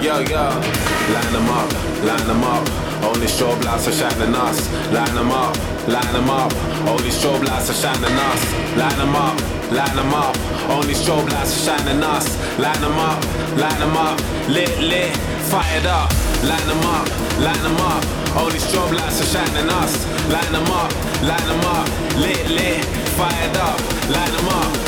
Yo, yo, line them up. Only strobe lights are shining us. Line them up, line them up. Only strobe lights are shining us. Line them up, line them up. Only strobe lights are shining us. Line them up, line them up. Lit, lit, fired up. Line them up, line them up. Only strobe lights are shining us. Line them up, lit, lit, fired up. Line them up.